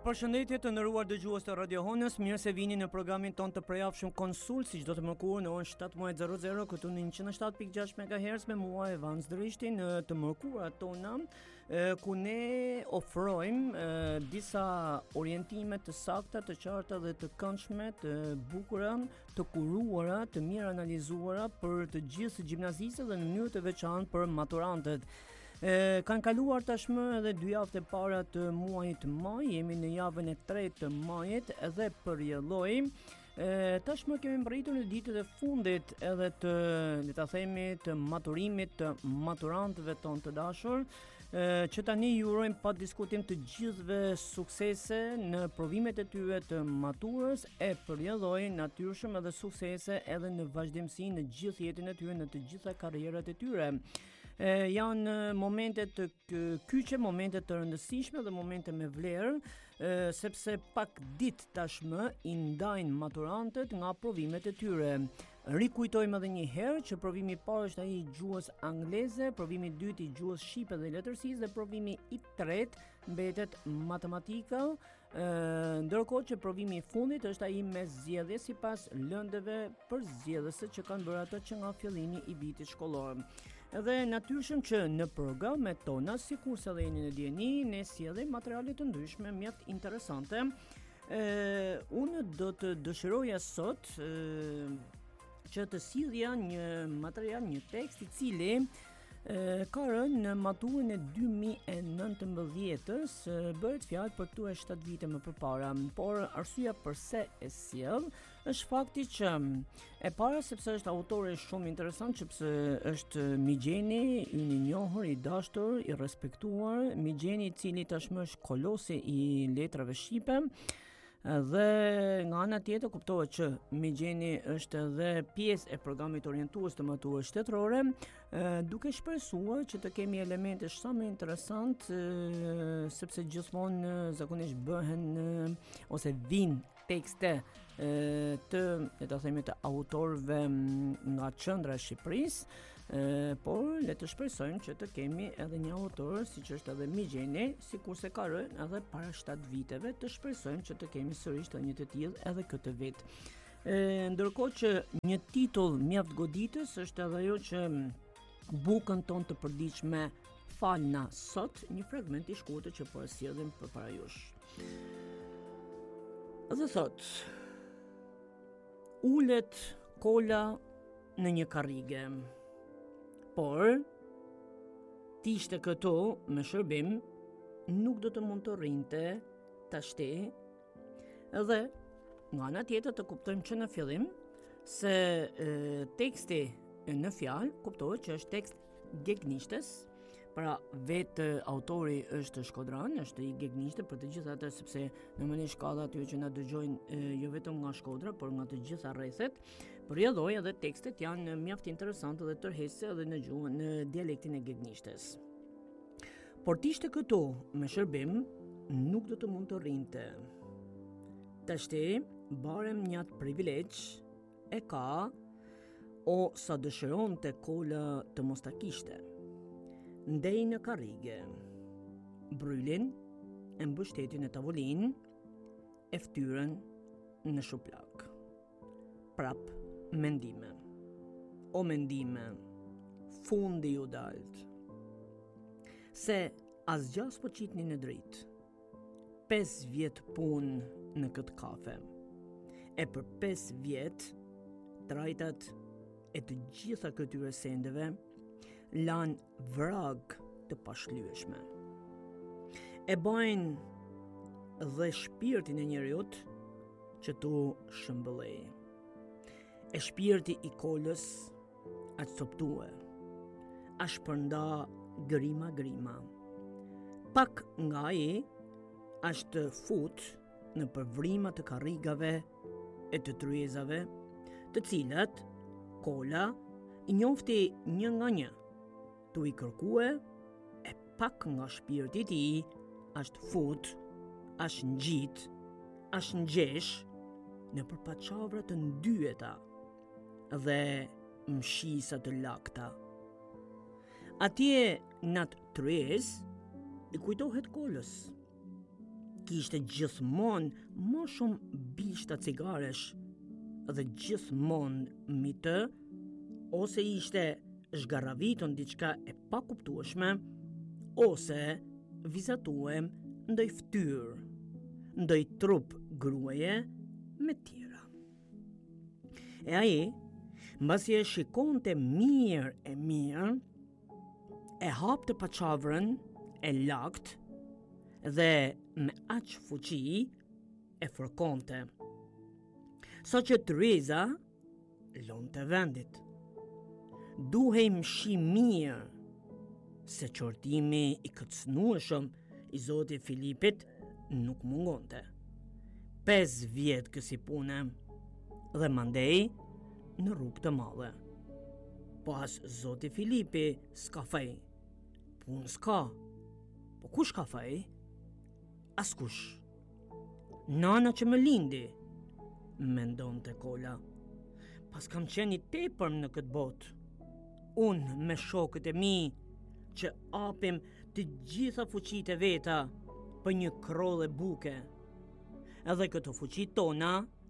Përshëndetje të nderuar dëgjues të Radio Honës, mirë se vini në programin ton të prejavshëm Konsult, si çdo të mërkurë në orën 17:00 këtu në 107.6 MHz me mua Evans Drishtin, të mërkurat tona ku ne ofrojmë disa orientime të sakta, të qarta dhe të këndshme, të bukura, të kuruara, të mirë analizuara për të gjithë gjimnazistët dhe në mënyrë të veçantë për maturantët. Kanë kaluar tashmë edhe 2 javët e para të muajit maj, jemi në javën e 3 të majit dhe përjelloj. Tashmë kemi mbërritur në ditët e fundit edhe të, le ta themi, të maturimit të maturantëve tonë të dashur, që tani ju urojmë pa diskutim të gjithëve suksese në provimet e tyre të maturës, e përjelloj natyrshëm edhe suksese edhe në vazhdimsi në gjithë jetën e tyre, në të gjitha karrierat e tyre. Janë momente të kyçe, momente të rëndësishme dhe momente me vlerë, sepse pak ditë tashmë i ndajnë maturantët nga provimet e tyre. Rikujtojmë edhe një herë që provimi i parë është ai i gjuhës angleze, provimi i dytë i gjuhës shqipe dhe letërsisë dhe provimi i tretë mbetet matematika, ndërkohë që provimi i fundit është ai me zgjedhje sipas lëndëve përzgjedhëse që kanë bërë ato që nga fillimi i vitit shkollor. Edhe natyrshëm që në programet tona, sikurse edhe jeni në dieni, ne sjellim materiale të ndryshme mjaft interesante. Unë do të dëshiroja sot që të sjellja një material, një tekst i cili ka rënë në maturën e 2019-s, bëhet fjalë për këtu e 7 vite më përpara, por arsyeja pse e sjell është fakti që e para sepse është autore shumë interesant, sepse është Migjeni, i njohur, i dashur, i respektuar, Migjeni i cili tashmë është kolosi i letrave shqipe. Dhe nga ana tjetër kuptohet që Migjeni është edhe pjesë e programit orientues të maturës shtetërore, duke shpresuar që të kemi elemente sa më interesant, sepse gjithmonë zakonisht bëhen ose vijnë tekste të, le ta themi, të autorëve nga qendra e Shqipërisë, por le të shpresojmë që të kemi edhe një autor siç është edhe Migjeni, sikurse ka rënë edhe para 7 viteve, të shpresojmë që të kemi sërish të një të tillë edhe këtë vit. Ndërkohë që një titull mjaft goditës është edhe ajo që bukën tonë të përditshme falna sot, një fragment i shkurtër që po e sjellim përpara jush. Dhe thot: ulet kola në një karrige, por t'ishte këto me shërbim nuk do të mund të rrinte tashti. Edhe nga ana tjetër të kuptojmë që në fillim se teksti në fjalë kuptohet që është tekst Gegnishtes. Pra vetë autori është shkodran, është i Gegnishte për të gjithë ata, sepse në mënyrë shkalla aty që na dëgjojnë jo vetëm nga Shkodra, por nga të gjitha rrethet. Përjelloj edhe tekstet janë mjaft interesante dhe tërheqëse edhe në gjuhën, në dialektin e Gegnishtes. Por t'ishte këtu me shërbim nuk do të mund të rrinte. Tashti barem një atë privilegj e ka, o sa dëshironte kola të mos ta kishte. Ndej në karrige, brylin, e mbështetjen në tavolinë, e ftyrën në shuplak. Prap mendime. O mendime, fundi ju dalt. Se asgjë po qitni në dritë. 5 vjet punë në këtë kafe. E për 5 vjet, trajtat e të gjitha këtyre sendeve lan vrag të pashlyeshme. E bajnë dhe shpirtin e njeriut që tu shëmbëllej. E shpirti i kolës aq coptue, a shpërnda grima. Pak nga ai ashtë fut në përvrima të karrigave e të tryezave, të cilat kola i njofti një nga një, tu i kërkue, e pak nga shpirti i tij ashtë fut, ashtë ngjit, ashtë ngjesh në përpaqavra të ndyeta dhe mshisa të lakta. Atje nat tryez i kujtohet kolës. kishte gjithmonë më shumë bishta cigaresh dhe gjithmonë mbi të ose ishte zgarravitur diçka e pakuptueshme ose vizatuem ndoj ftyrë, ndoj trup gruaje me tjera. E ai, mbasi e shikonte mirë, e hapte paçavrën e lakt dhe me aq fuqi e fërkonte. Sa që Teresa lonte vendit. Duhej mshi mirë se qortimi i këcnueshëm i zotit Filipit nuk mungonte. 5 vjet kësi pune dhe mandej në rrugë të madhe. Pas zoti Filipi s'ka fej. Punë s'ka. Po kush ka fej? Askush. Nana që më lindi, mendonte Kola. Pas kam qenë i tepër në këtë botë. Unë me shokët e mi që apim të gjitha fuqitë e veta për një krolle buke. Edhe këto fuqit tona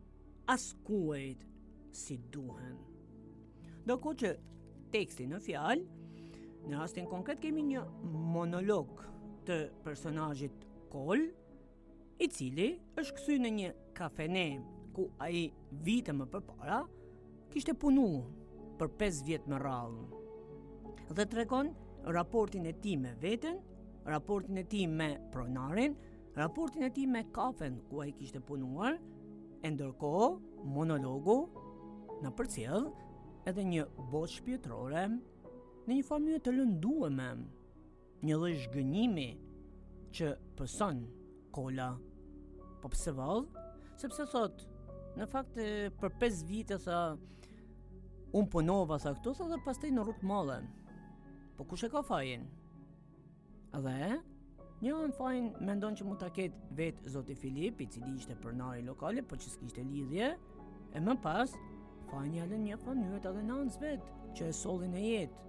askuajt si duhen. Doko që teksti në fjalë, në rastin konkret kemi një monolog të personazhit Kol, i cili është kthy në një kafene ku ai vite më përpara kishte punu për 5 vjet me radhë. Dhe tregon raportin e tij me veten, raportin e tij me pronarin, raportin e tij me kafen ku ai kishte punuar, e ndërkohë monologu na përcjell edhe një botë shpirtërore në një formë të lëndueme, një lloj zhgënjimi që pëson Kola. Po pse vallë? Sepse thot, në fakt për 5 vite tha unë punova sa këtu dhe pastaj në rrugë të madhe. Po kush e ka fajin? Dhe një anë fajin mendon që mund ta ketë vetë zoti Filip, i cili ishte pronari lokale, por që s'kishte lidhje, e më pas fajin ja lën një familje edhe nënës vet që e sollin e jetë.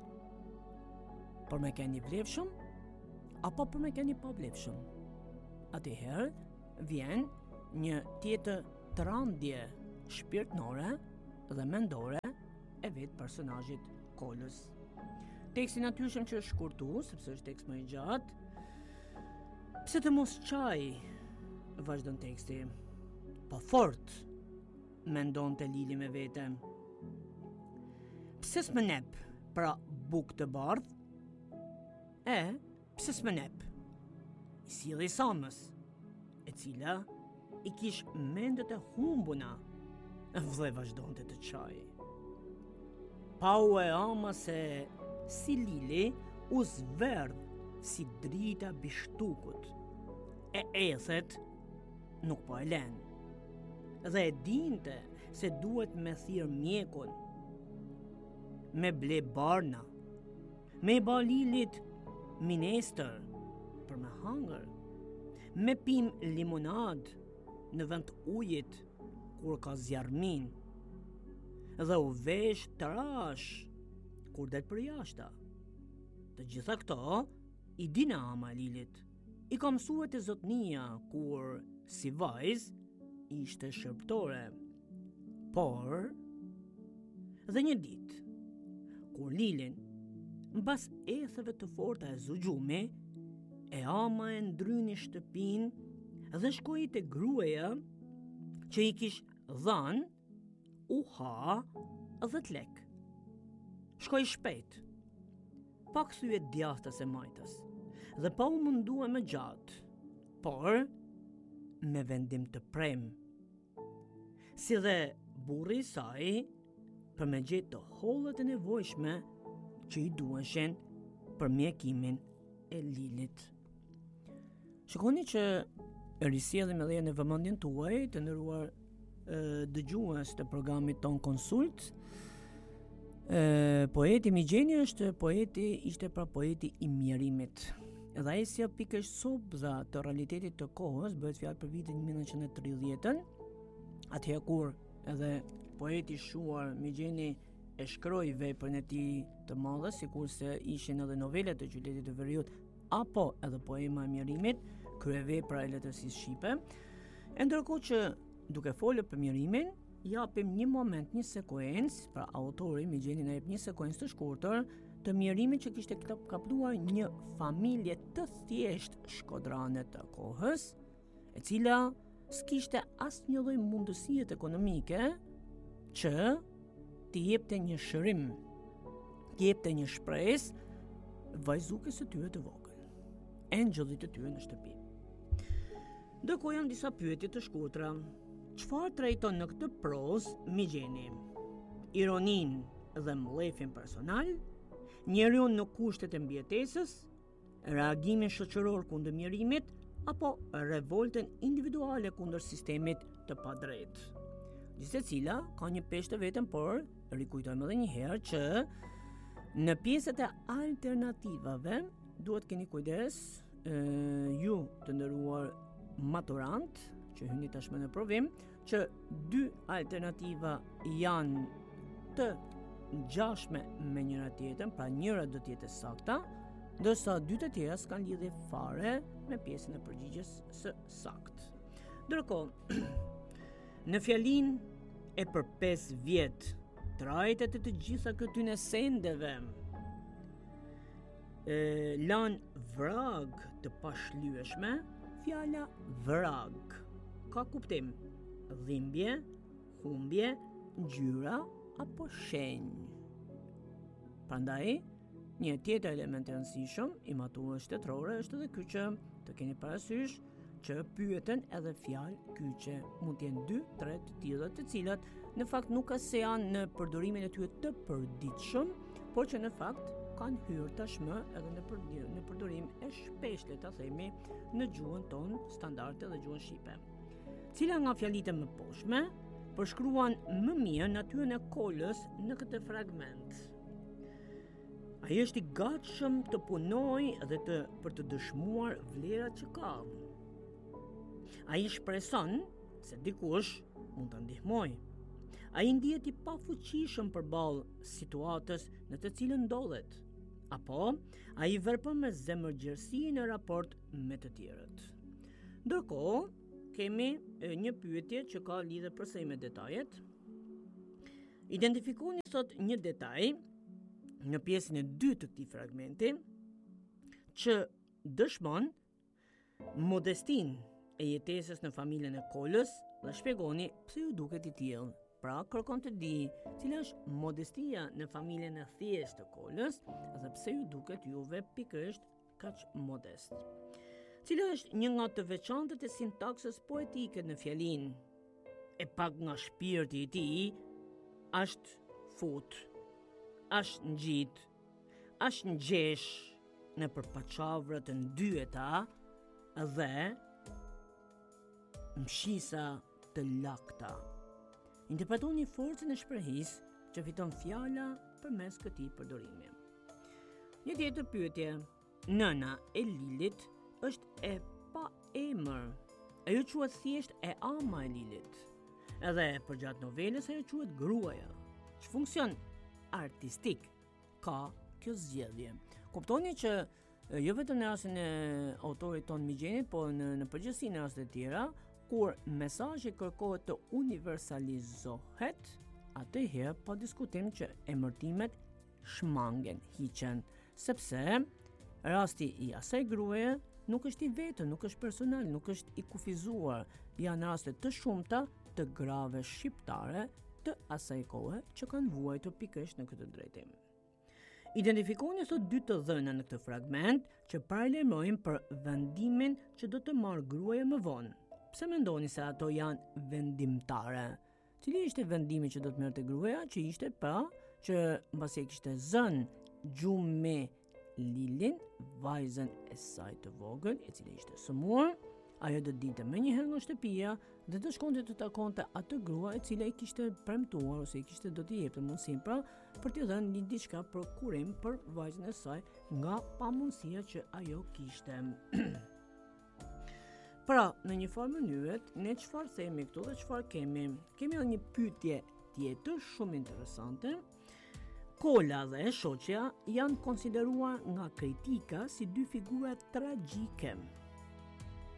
Për me keni vlefshëm apo për me keni pa vlefshëm. Atëherë vjen një tjetër trandje shpirtërore dhe mendore e vetë personazhit Kolës. Teksti natyrshëm që është shkurtu, sepse është tekst më i gjatë. Pse të mos qaj, vazhdon teksti. Po fort, mendonte Lili me vete. Pse s'më nep, pra bukë të bardh? Pse s'më nep? I silli Samës, e cila i kish mendet e humbuna, dhe vazhdonte të qaj. Pau e ama se si Lili u zverdh si drita bishtukut, e ethet nuk po e len, dhe e dinte se duhet me thirr mjekun, me ble barna, me ba Lilit minestër për me hangër, me pim limonad në vend ujit kur ka zjarmin, dhe u vesh të rash kur det për jashta. Të gjitha këto i dina ama Lilit. I ka mësuar te zotnia kur si vajz ishte shërbëtore. Por dhe një ditë kur Lilin mbas ethëve të forta e zugjumi, e ama e ndryni shtëpin dhe shkoi te gruaja që i kish dhan u ha 10 lek. Shkoi shpejt, pa kthye djathtas e majtas, dhe pa u mundua më gjatë, por me vendim të prem. Si dhe burri i saj, për me gjetë të hollat e nevojshme që i duheshin për mjekimin e Lilit. Shikoni që e risjellim edhe në vëmendjen tuaj të nderuar dëgjues të programit ton Konsult. Poeti Migjeni ishte pra poeti i mjerimit. Edhe ai si pikërisht sobza të realitetit të kohës, bëhet fjalë për vitin 1930-ën, atëherë kur edhe poeti shuar Migjeni e shkroi veprën e tij të madhe, sikurse ishin edhe novelat e Gjyletit të Veriut apo edhe poema e mjerimit, kryevepra e letërsisë shqipe. E ndërkohë që duke folur për mirimin, japim një moment, një sekuencë, pra autori Migjeni na jep një sekuencë të shkurtër të mirimit që kishte kapluar një familje të thjesht shkodrane të kohës, e cila s'kishte asnjë lloj mundësie ekonomike që t'i jepte një shërim, t'i jepte një shpresë vajzukës së tyre të vogël, engjëllit të tyre në shtëpi. Ndërkohë janë disa pyetje të shkurtra. Çfarë trajton në këtë prozë Migjeni? Ironinë dhe mllëfin personal, njeriu në kushtet e mbijetesës, reagimin shoqëror kundër mirimit apo revoltën individuale kundër sistemit të padrejtë. Gjithsecila ka një peshë të vetën, por rikujtojmë edhe një herë që në pjesët e alternativave duhet keni kujdes ju të nderuar maturant që hyni tashmë në provim, që 2 alternativa janë të ngjashme me njëra tjetrën, pra njëra do të jetë sakta, ndërsa 2 të tjera s'kan lidhje fare me pjesën e përgjigjes së saktë. Ndërkohë, në fjalinë e për 5 vjet, trajtet e të gjitha këtyre sendeve lan vrag të pashlyeshme, fjala vrag ka kuptim dhimbje, humbje, ngjyra apo shenjë. Prandaj, një tjetër element i rëndësishëm i maturës shtetërore është edhe ky që të keni parasysh që pyeten edhe fjalë kyçe. Mund të jenë 2-3 të tilla të cilat në fakt nuk ka se janë në përdorimin e tyre të përditshëm, por që në fakt kanë hyrë tashmë edhe në përdorim e shpesh, le ta themi, në gjuhën tonë standarde dhe gjuhën shqipe. Cila nga fjalitë më poshtme përshkruan më mirë natyrën e kolës në këtë fragment? Ai është i gatshëm të punojë dhe për të dëshmuar vlerat që ka. Ai shpreson se dikush mund ta ndihmojë. Ai ndihet i pafuqishëm përballë situatës në të cilën ndodhet, apo ai vepron me zemërgjerësi në raport me të tjerët. Ndërkohë, kemi një pyetje që ka lidhje përsëri me detajet. Identifikoni sot një detaj në pjesën e 2 të këtij fragmenti që dëshmon modestinë e jetesës në familjen e kolës dhe shpjegoni pse ju duket i tillë. Pra, kërkon të di cila është modestia në familjen e thjeshtë të kolës dhe pse ju duket juve pikërisht kaq modest. Cila është një nga të veçantët e sintaksës poetike në fjalinë? E pak nga shpirti i tij është fut, është ngjit, është ngjesh në përpaqavra të ndyeta dhe mshisa të lakta. Interpretoni forcën e shprehjes që fiton fjala përmes këtij përdorimi. Një tjetër pyetje. Nëna e Lilit është e pa emër. Ajo quhet thjesht e ama e Lilit. Edhe përgjatë novelës ajo quhet gruaja. Që funksion artistik ka kjo zgjedhje? Kuptoni që jo vetëm në rastin e autorit ton Migjenit, por në përgjithësi në raste të tjera, kur mesazhi kërkohet të universalizohet, atëherë pa diskutim që emërtimet shmangen, hiqen, sepse rasti i asaj gruaje nuk është i vetëm, nuk është personal, nuk është i kufizuar. Janë raste të shumta të grave shqiptare të asaj kohe që kanë vuajtur pikërisht në këtë drejtim. Identifikoni sot 2 të dhëna në këtë fragment që paralajmërojnë për vendimin që do të marrë gruaja më vonë. Pse mendoni se ato janë vendimtare? Cili ishte vendimi që do të merrte gruaja, që ishte që mbasi e kishte zënë Xhume Lilin, vajzën e saj të vogël, e cila ishte sëmurë, ajo do dinte më njëherë nga shtëpia dhe të shkonte të takonte atë grua e cila i kishte premtuar ose i kishte do t'i jepte mundësinë për t'i dhënë një diçka për kurim për vajzën e saj nga pamundësia që ajo kishte. Pra, në një farë mënyrë, ne çfarë themi këtu dhe çfarë kemi? Kemi edhe një pyetje tjetër shumë interesante. Kola dhe shoqja janë konsideruar nga kritika si 2 figura tragjike.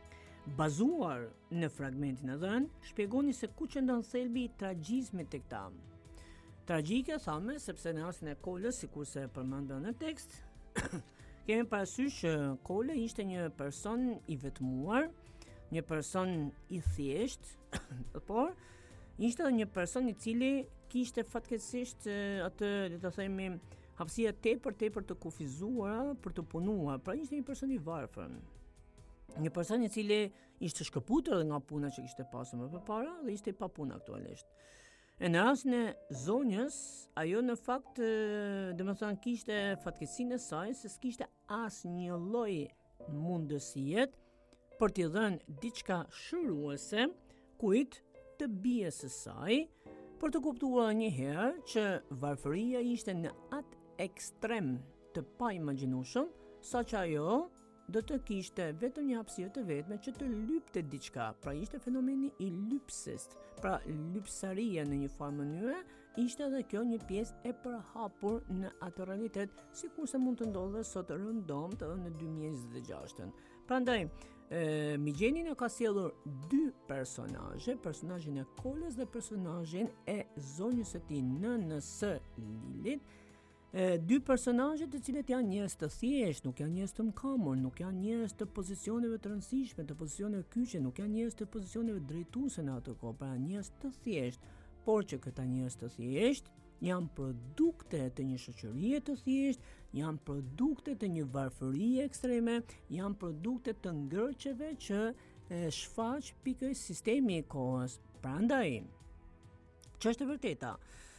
bazuar në fragmentin e dhënë, shpjegoni se ku qëndron thelbi i tragjizmit tek ta. Tragjike thamë sepse në rastin e Kolës, sikurse përmendën në tekst, kemi parasysh që Kola ishte një person i vetmuar, një person i thjesht, por ishte një person i cili kishte fatkeqësisht atë, le të themi, hapësira tepër të kufizuara për të punuar. Pra ishte një person i varfër. Një person i cili ishte shkëputur nga puna që kishte pasur më përpara dhe ishte pa punë aktualisht. E në rastin e zonjës, ajo në fakt, domethënë kishte fatkeqësinë e saj se s'kishte asnjë lloj mundësie për t'i dhënë diçka shëruese kujt të bijes së saj, për të kuptuar një herë që varfëria ishte në atë ekstrem të pa imagjinueshëm, saqë ajo do të kishte vetëm një hapësirë të vetme që të lypte diçka. Pra ishte fenomeni i lypsës. Pra lypsaria në një farë mënyre ishte edhe kjo një pjesë e përhapur në atë realitet, sikurse mund të ndodhe sot rëndomt edhe në 2026. Prandaj Migjenin e ka sjellur dy personazhe, personazhin e Kolës dhe personazhin e zonjës së tij, nënës së Lilit. Dy personazhe të cilët janë njerëz të thjeshtë, nuk janë njerëz të mkamur, nuk janë njerëz të pozicioneve të rëndësishme, të pozicioneve kyçe, nuk janë njerëz të pozicioneve drejtuese në atë kohë, pra njerëz të thjeshtë, por që këta njerëz të thjeshtë janë produkte të një shoqërie të thjeshtë, janë produkte të një varfërie ekstreme, janë produkte të ngërçeve që shfaq pikërisht sistemi i kohës. Prandaj, ç'është e vërteta?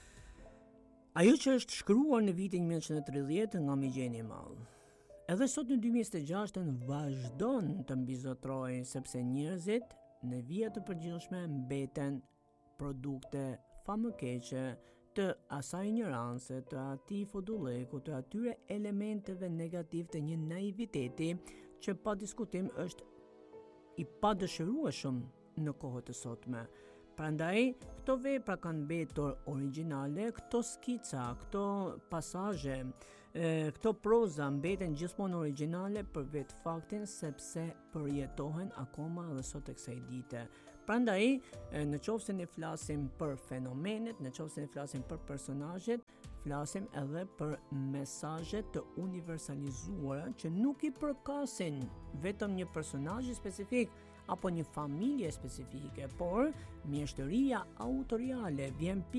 Ajo që është shkruar në vitin 1930 nga Migjeni i Madh, edhe sot në 2026 vazhdon të mbizotrojë, sepse njerëzit në vija të përgjithshme mbeten produkte famëkeqe të asaj ignorancë, të atij fodulleku, të atyre elementeve negativ të një naiviteti që pa diskutim është i padëshirueshëm në kohët e sotme. Prandaj, këto vepra kanë mbetur origjinale, këto skica, këto pasazhe, këto proza mbeten gjithmonë origjinale për vetë faktin sepse përjetohen akoma edhe sot e kësaj dite. Prandaj, në qoftë se ne flasim për fenomenet, në qoftë se ne flasim për personazhet, flasim edhe për mesazhe të universalizuara që nuk i përkasin vetëm një personazhi specifik apo një familje specifike, por mjeshtëria autoriale vjen